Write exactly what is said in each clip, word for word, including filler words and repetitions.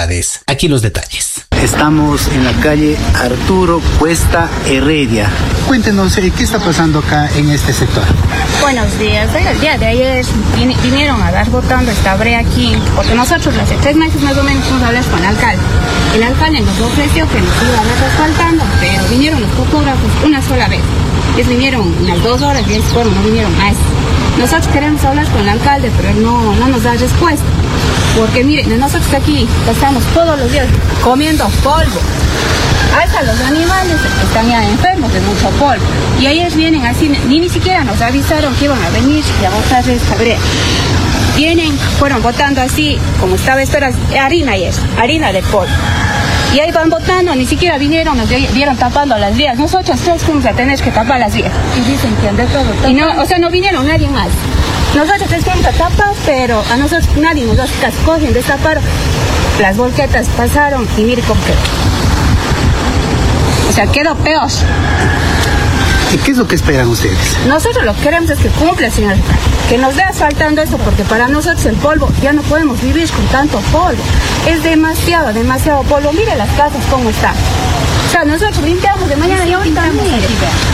autoridades. Aquí los detalles. Estamos en la calle Arturo Cuesta Heredia. Cuéntenos, ¿qué está pasando acá en este sector? Buenos días. El día de ayer vin- vinieron a dar botando esta brea aquí, porque nosotros hace tres meses más o menos fuimos a hablar con el alcalde. El alcalde nos ofreció que nos iba a dar asfaltando, pero vinieron los topógrafos una sola vez. Ellos vinieron unas dos horas y ellos fueron, no vinieron más. Nosotros queremos hablar con el alcalde, pero él no, no nos da respuesta. Porque miren, nosotros aquí estamos todos los días comiendo polvo. Hasta los animales están ya enfermos de mucho polvo. Y ellos vienen así, ni, ni siquiera nos avisaron que iban a venir y a botar esta brea. Vienen, fueron botando así, como estaba esto, era harina y eso, harina de polvo. Y ahí van botando, ni siquiera vinieron, nos vieron tapando las vías. Nosotros tres fuimos a tener que tapar las vías. Y dicen que han de todo. Y no, o sea, no vinieron nadie más. Nosotros tres fuimos a tapar, pero a nosotros nadie nos cogen, destaparon. Las volquetas pasaron y mire cómo quedó. O sea, quedó peor. ¿Y qué es lo que esperan ustedes? Nosotros lo que queremos es que cumpla el señor alcalde, que nos dé asfaltando eso, porque para nosotros el polvo, ya no podemos vivir con tanto polvo. Es demasiado, demasiado polvo. Mire las casas cómo están. O sea, nosotros limpiamos de mañana y ahorita mire.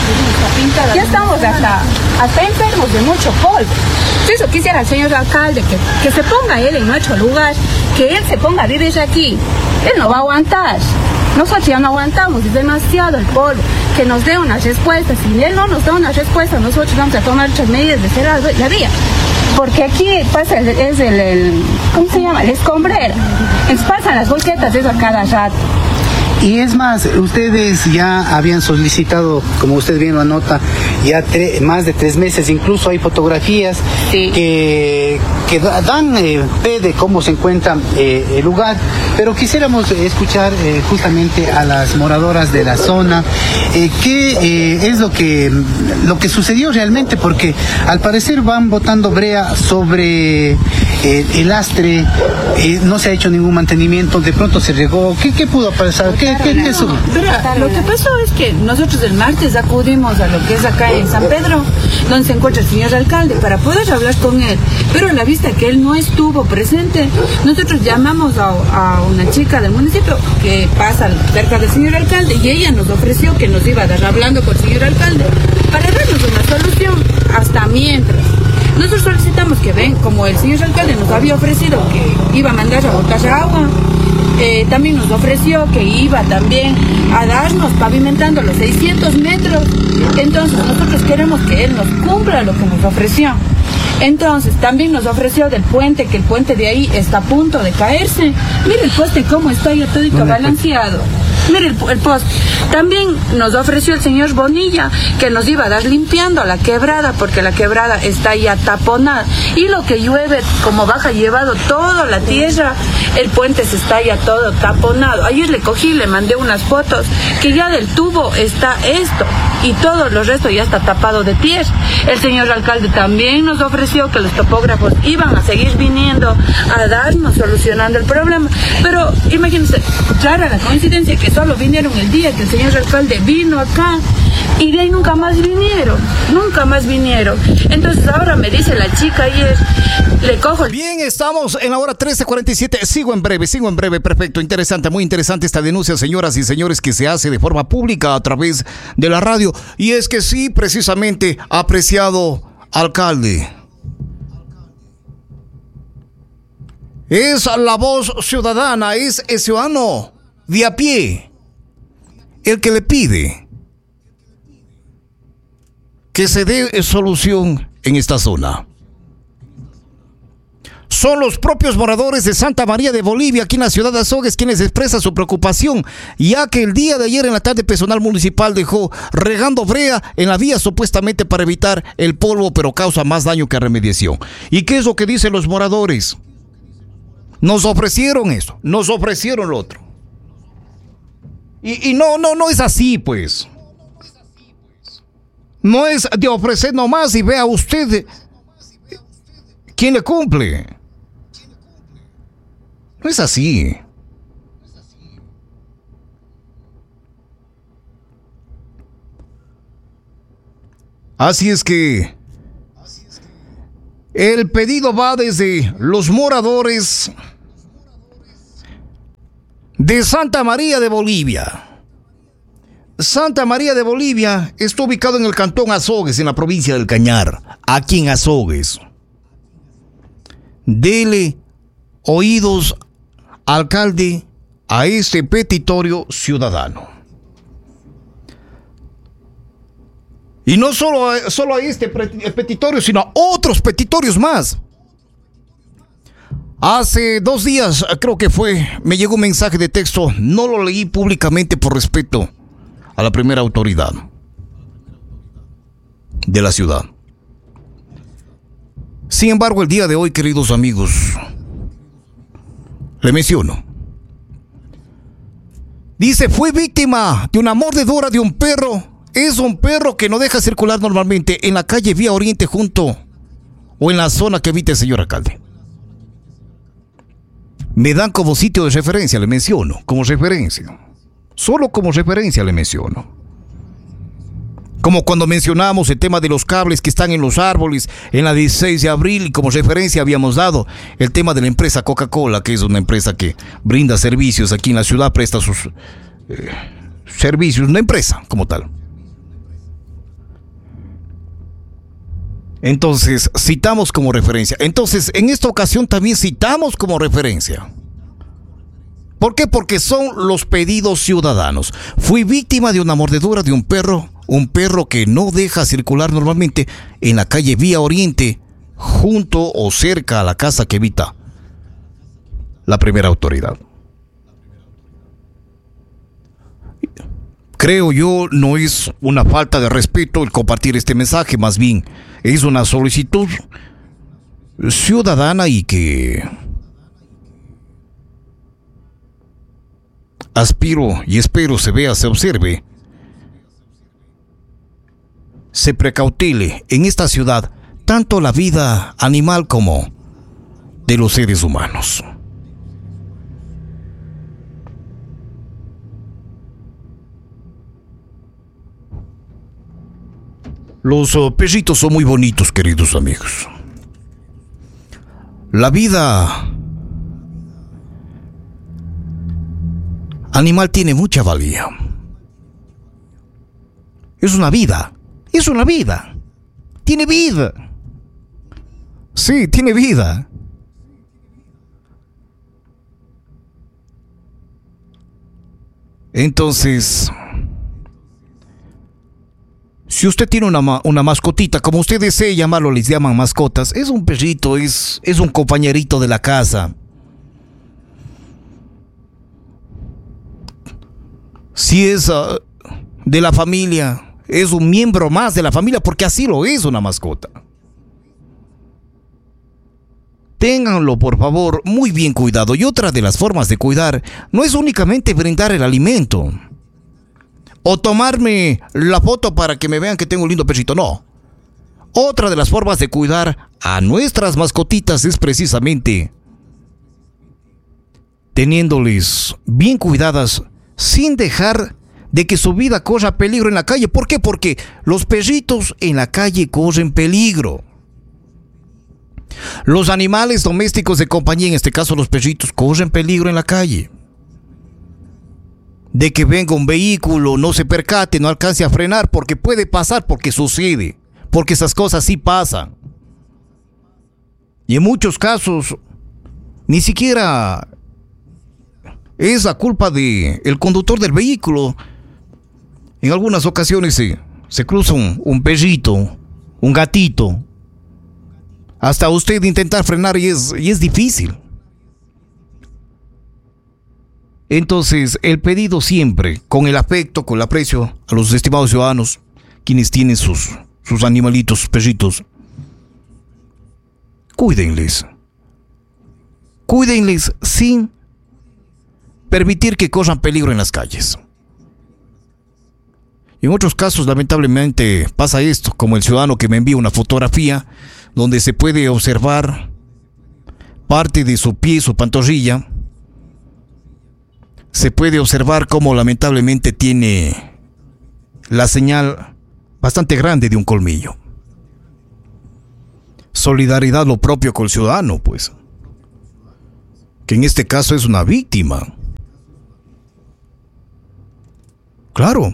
Ya estamos hasta, hasta enfermos de mucho polvo. Eso quisiera el señor alcalde, que, que se ponga él en nuestro lugar, que él se ponga a vivir aquí. Él no va a aguantar. Nosotros ya no aguantamos, es demasiado el polvo. Que nos dé unas respuestas. Si él no nos da una respuesta, nosotros vamos a tomar otras medidas de cerrar la vía. Porque aquí pasa, el, es el, el, ¿cómo se llama? El escombrero. Entonces pasan las volquetas, eso a cada rato. Y es más, ustedes ya habían solicitado, como usted bien lo anota, ya tre- más de tres meses, incluso hay fotografías sí. que, que dan eh, fe de cómo se encuentra eh, el lugar, pero quisiéramos escuchar eh, justamente a las moradoras de la zona, eh, qué eh, es lo que, lo que sucedió realmente, porque al parecer van botando brea sobre eh, el lastre, eh, no se ha hecho ningún mantenimiento, de pronto se regó, ¿qué, qué pudo pasar? ¿Qué, qué, qué es? Verá, lo que pasó es que nosotros el martes acudimos a lo que es acá en San Pedro, donde se encuentra el señor alcalde, para poder hablar con él, pero a la vista que él no estuvo presente, nosotros llamamos a, a una chica del municipio que pasa cerca del señor alcalde y ella nos ofreció que nos iba a dar hablando con el señor alcalde para darnos una solución hasta mientras. Nosotros solicitamos que ven, como el señor alcalde nos había ofrecido que iba a mandar a botar agua, eh, también nos ofreció que iba también a darnos pavimentando los seiscientos metros. Entonces nosotros queremos que él nos cumpla lo que nos ofreció. Entonces también nos ofreció del puente, que el puente de ahí está a punto de caerse. Mire el poste cómo está ya todo balanceado. Mire el, el poste. También nos ofreció el señor Bonilla que nos iba a dar limpiando la quebrada, porque la quebrada está ya taponada. Y lo que llueve, como baja llevado toda la tierra, el puente se está ya todo taponado. Ayer le cogí, le mandé unas fotos, que ya del tubo está esto, y todo lo resto ya está tapado de tierra. El señor alcalde también nos ofreció que los topógrafos iban a seguir viniendo a darnos, solucionando el problema. Pero imagínense, clara la coincidencia que solo vinieron el día que el señor alcalde vino acá y de ahí nunca más vinieron, nunca más vinieron. Entonces ahora me dice la chica ayer, le cojo el... Bien, estamos en la hora trece cuarenta y siete, sigo en breve, sigo en breve, perfecto, interesante, muy interesante esta denuncia, señoras y señores, que se hace de forma pública a través de la radio. Y es que sí, precisamente, apreciado alcalde, es la voz ciudadana, es el ciudadano de a pie el que le pide que se dé solución en esta zona. Son los propios moradores de Santa María de Bolivia, aquí en la ciudad de Azogues, quienes expresan su preocupación, ya que el día de ayer en la tarde personal municipal dejó regando brea en la vía supuestamente para evitar el polvo, pero causa más daño que remediación. ¿Y qué es lo que dicen los moradores? Nos ofrecieron eso, nos ofrecieron lo otro. Y, y no, no, no es así, pues. No es de ofrecer nomás y vea usted quién le cumple. No es así. Así es que el pedido va desde los moradores de Santa María de Bolivia. Santa María de Bolivia está ubicado en el cantón Azogues, en la provincia del Cañar, aquí en Azogues. Dele oídos, alcalde, a este petitorio ciudadano. Y no solo a, solo a este petitorio, sino a otros petitorios más. Hace dos días, creo que fue, me llegó un mensaje de texto, no lo leí públicamente por respeto a la primera autoridad de la ciudad. Sin embargo, el día de hoy, queridos amigos, le menciono. Dice, fue víctima de una mordedura de un perro. Es un perro que no deja circular normalmente en la calle Vía Oriente junto o en la zona que habita el señor alcalde. Me dan como sitio de referencia, le menciono, como referencia. Solo como referencia le menciono. Como cuando mencionamos el tema de los cables que están en los árboles en la dieciséis de abril y como referencia habíamos dado el tema de la empresa Coca-Cola, que es una empresa que brinda servicios aquí en la ciudad, presta sus eh, servicios, una empresa como tal. Entonces, citamos como referencia. Entonces, en esta ocasión también citamos como referencia. ¿Por qué? Porque son los pedidos ciudadanos. Fui víctima de una mordedura de un perro, un perro que no deja circular normalmente en la calle Vía Oriente, junto o cerca a la casa que habita la primera autoridad. Creo yo, no es una falta de respeto el compartir este mensaje, más bien es una solicitud ciudadana y que aspiro y espero se vea, se observe, se precautele en esta ciudad tanto la vida animal como de los seres humanos. Los uh, perritos son muy bonitos, queridos amigos. La vida animal tiene mucha valía. Es una vida. Es una vida. Tiene vida. Sí, tiene vida. Entonces, si usted tiene una, ma- una mascotita, como usted desee llamarlo, les llaman mascotas, es un perrito, es, es un compañerito de la casa. Si es uh, de la familia, es un miembro más de la familia, porque así lo es una mascota. Ténganlo, por favor, muy bien cuidado. Y otra de las formas de cuidar no es únicamente brindar el alimento o tomarme la foto para que me vean que tengo un lindo perrito. No. Otra de las formas de cuidar a nuestras mascotitas es precisamente teniéndoles bien cuidadas sin dejar de que su vida corra peligro en la calle. ¿Por qué? Porque los perritos en la calle corren peligro. Los animales domésticos de compañía, en este caso los perritos, corren peligro en la calle. De que venga un vehículo, no se percate, no alcance a frenar, porque puede pasar, porque sucede, porque esas cosas sí pasan. Y en muchos casos, ni siquiera es la culpa del conductor del vehículo. En algunas ocasiones se, se cruza un, un perrito, un gatito. Hasta usted intentar frenar y es, y es difícil. Entonces, el pedido siempre, con el afecto, con el aprecio a los estimados ciudadanos, quienes tienen sus, sus animalitos, sus perritos, cuídenles. Cuídenles sin permitir que corran peligro en las calles. En otros casos, lamentablemente, pasa esto, como el ciudadano que me envía una fotografía donde se puede observar parte de su pie, su pantorrilla. Se puede observar cómo lamentablemente tiene la señal bastante grande de un colmillo. Solidaridad lo propio con el ciudadano, pues, que en este caso es una víctima. Claro.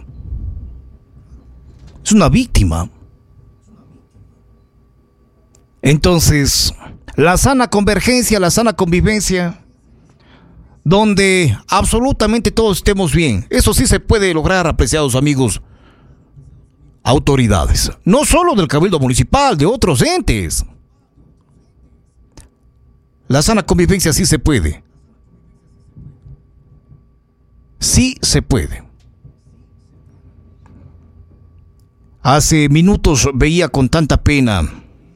Es una víctima. Entonces, la sana convergencia, la sana convivencia, donde absolutamente todos estemos bien. Eso sí se puede lograr, apreciados amigos, autoridades. No solo del Cabildo Municipal, de otros entes. La sana convivencia sí se puede. Sí se puede. Hace minutos veía con tanta pena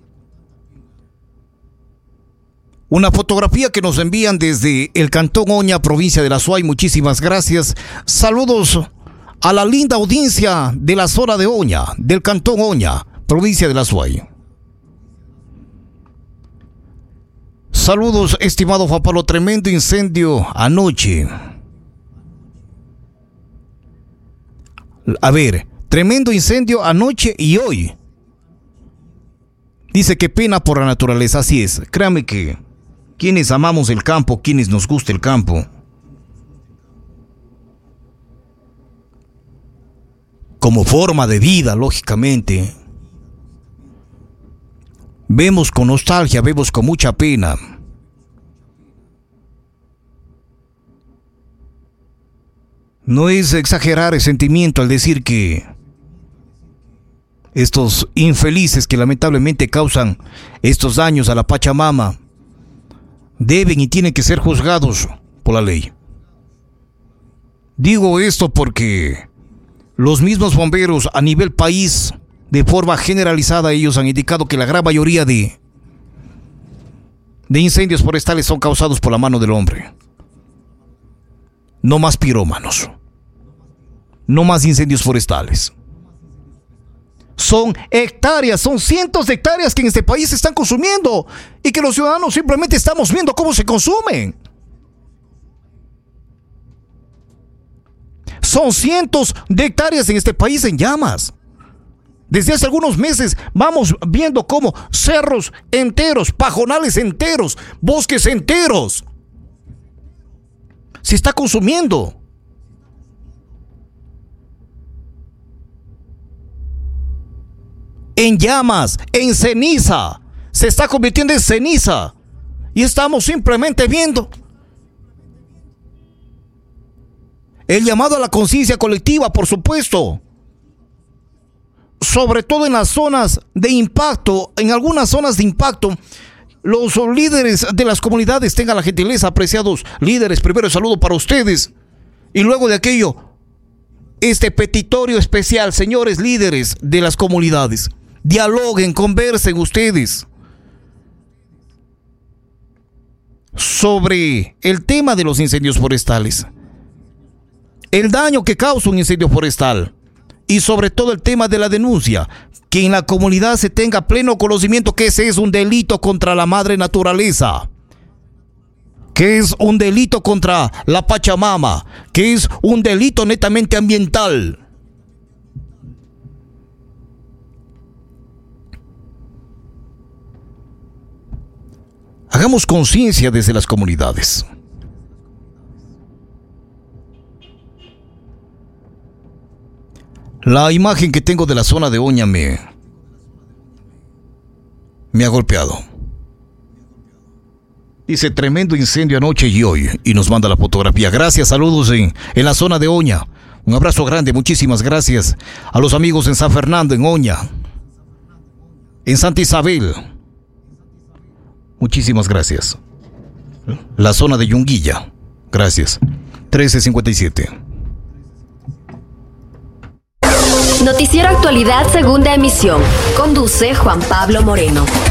una fotografía que nos envían desde el Cantón Oña, provincia de La Suay. Muchísimas gracias. Saludos a la linda audiencia de la zona de Oña, del Cantón Oña, provincia de La Suay. Saludos, estimado Juan Pablo. Tremendo incendio anoche. A ver, tremendo incendio anoche y hoy. Dice que pena por la naturaleza. Así es. Créame que quienes amamos el campo, quienes nos gusta el campo, como forma de vida, lógicamente, vemos con nostalgia, vemos con mucha pena no es exagerar el sentimiento al decir que estos infelices que lamentablemente causan estos daños a la Pachamama deben y tienen que ser juzgados por la ley. Digo esto porque los mismos bomberos a nivel país, de forma generalizada, ellos han indicado que la gran mayoría de, de incendios forestales son causados por la mano del hombre. No más pirómanos. No más incendios forestales. Son hectáreas, son cientos de hectáreas que en este país se están consumiendo y que los ciudadanos simplemente estamos viendo cómo se consumen. Son cientos de hectáreas en este país en llamas. Desde hace algunos meses vamos viendo cómo cerros enteros, pajonales enteros, bosques enteros se está consumiendo. En llamas, en ceniza, se está convirtiendo en ceniza y estamos simplemente viendo. El llamado a la conciencia colectiva, por supuesto, sobre todo en las zonas de impacto, en algunas zonas de impacto, los líderes de las comunidades, tengan la gentileza, apreciados líderes, primero el saludo para ustedes y luego de aquello, este petitorio especial, señores líderes de las comunidades. Dialoguen, conversen ustedes sobre el tema de los incendios forestales, el daño que causa un incendio forestal y sobre todo el tema de la denuncia, que en la comunidad se tenga pleno conocimiento que ese es un delito contra la madre naturaleza, que es un delito contra la Pachamama, que es un delito netamente ambiental. Hagamos conciencia desde las comunidades. La imagen que tengo de la zona de Oña me, me ha golpeado. Dice tremendo incendio anoche y hoy, y nos manda la fotografía. Gracias, saludos en, en la zona de Oña. Un abrazo grande, muchísimas gracias a los amigos en San Fernando, en Oña, en Santa Isabel. Muchísimas gracias. La zona de Yunguilla. Gracias. trece cincuenta y siete. Noticiero Actualidad, segunda emisión. Conduce Juan Pablo Moreno.